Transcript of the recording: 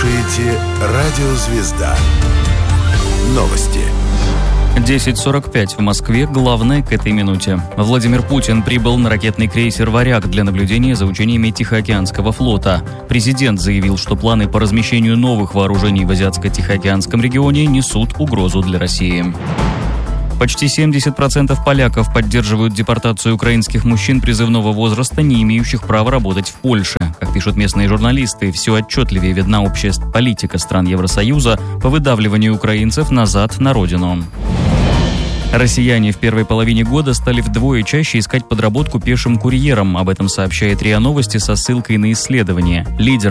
слушаете «Радио Звезда». Новости. 10:45 в Москве. Главное к этой минуте. Владимир Путин прибыл на ракетный крейсер «Варяг» для наблюдения за учениями Тихоокеанского флота. Президент заявил, что планы по размещению новых вооружений в Азиатско-Тихоокеанском регионе несут угрозу для России. Почти 70% поляков поддерживают депортацию украинских мужчин призывного возраста, не имеющих права работать в Польше. Как пишут местные журналисты, все отчетливее видна общая политика стран Евросоюза по выдавливанию украинцев назад на родину. Россияне в первой половине года стали вдвое чаще искать подработку пешим курьером. Об этом сообщает РИА Новости со ссылкой на исследование. Лидер